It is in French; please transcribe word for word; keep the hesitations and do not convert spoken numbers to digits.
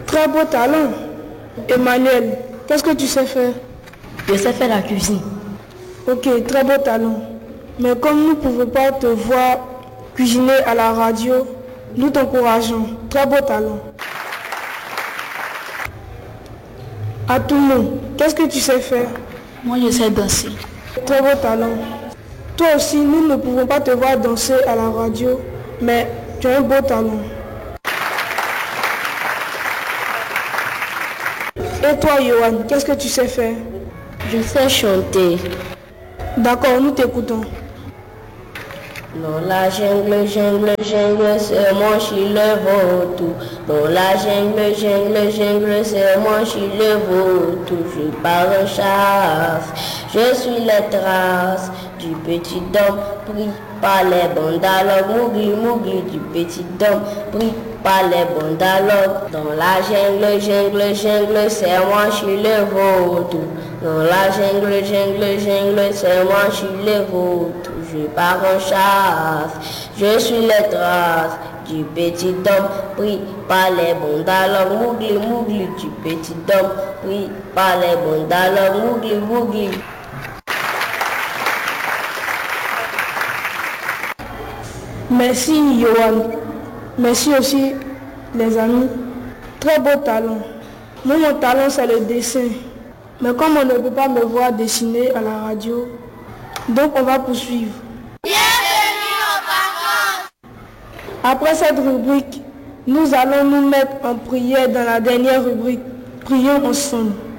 Très beau talent. Emmanuel, qu'est-ce que tu sais faire? Je sais faire la cuisine. Ok, très beau talent. Mais comme nous ne pouvons pas te voir cuisiner à la radio, nous t'encourageons. Très beau talent. À tout le monde, qu'est-ce que tu sais faire? Moi, je sais danser. Très beau talent. Toi aussi, nous ne pouvons pas te voir danser à la radio, mais tu as un beau talent. Et toi, Johan, qu'est-ce que tu sais faire? Je sais chanter. D'accord, nous t'écoutons. Dans la jungle, jungle, jungle, c'est moi qui le vautour. Dans la jungle, jungle, jungle, c'est moi qui le vautour. Je pars en chasse, je suis les traces du petit homme pris par les bandalogues. Mougli, mougli du petit homme pris par les bandalogues. Dans la jungle, jungle, jungle, c'est moi qui le vautour. Dans la jungle, jungle, jungle, c'est moi qui le vautour. Je pars en chasse, je suis les traces du petit homme pris par les bandalogues. Mougli, mougli du petit homme pris par les bandalogues. Mougli, mougli. Merci Johan. Merci aussi les amis. Très beau talent. Moi, mon talent, c'est le dessin. Mais comme on ne peut pas me voir dessiner à la radio, donc on va poursuivre. Bienvenue aux vacances. Après cette rubrique, nous allons nous mettre en prière dans la dernière rubrique. Prions ensemble.